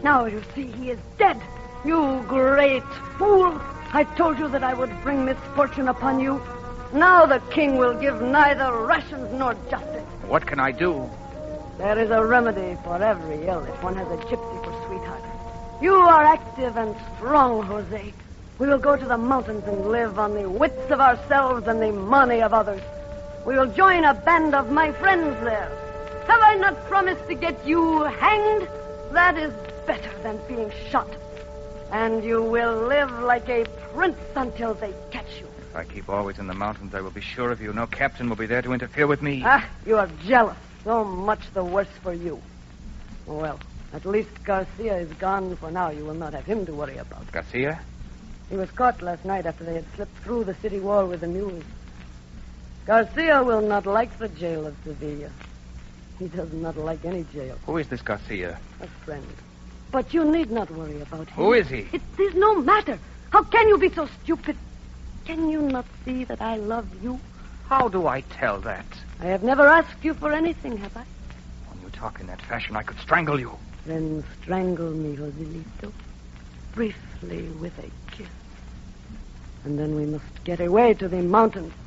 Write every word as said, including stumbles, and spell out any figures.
Now you see he is dead. You great fool. I told you that I would bring misfortune upon you. Now the king will give neither rations nor justice. What can I do? There is a remedy for every illness. One has a gypsy for sweetheart. You are active and strong, Jose. We will go to the mountains and live on the wits of ourselves and the money of others. We will join a band of my friends there. Have I not promised to get you hanged? That is better than being shot. And you will live like a prince until they catch you. If I keep always in the mountains, I will be sure of you. No captain will be there to interfere with me. Ah, you are jealous. So much the worse for you. Well, at least Garcia is gone for now. You will not have him to worry about. Garcia? He was caught last night after they had slipped through the city wall with the mules. Garcia will not like the jail of Sevilla. He does not like any jail. Who is this Garcia? A friend. But you need not worry about him. Who is he? It is no matter. How can you be so stupid? Can you not see that I love you? How do I tell that? I have never asked you for anything, have I? When you talk in that fashion, I could strangle you. Then strangle me, Joselito. Briefly with a kiss. And then we must get away to the mountains.